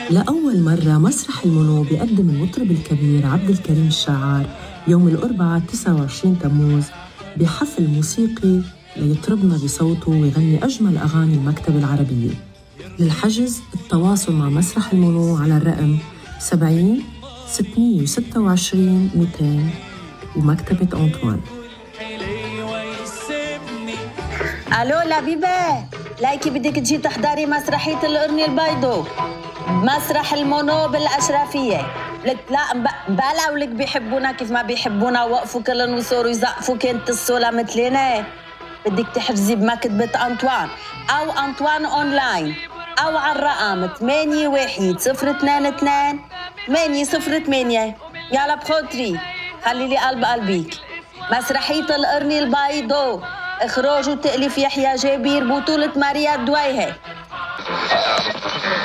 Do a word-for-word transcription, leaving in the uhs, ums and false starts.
لأول مرة مسرح المنو بيقدم المطرب الكبير عبد الكريم الشاعر يوم الأربعاء تسعة وعشرين تموز بحفل موسيقي ليطربنا بصوته ويغني أجمل أغاني المكتبة العربية. للحجز التواصل مع مسرح المنو على الرقم سبعين ستمية وستة وعشرين مئتين ومكتبة أنطوان. ألو لبيبة، لايكي بدك تجي تحضري مسرحية القرن البيضو مسرح المونو بالأشرفية. لك لا بلا ولك بيحبونا كيف ما بيحبونا، وقفوا كلن وصوروا يزقفوا كنت الصولة مثلنا. بدك تحجزي بمكتبة أنطوان أو أنطوان أونلاين أو على الرقم ثمانية واحد صفر اثنين اثنين ثمانية صفر ثمانية. يلا بخاطري خلي لي قلب قلبيك. مسرحية القرن البيضو، إخراج وتأليف يحيى جابير، بطولة ماريا الدويهة.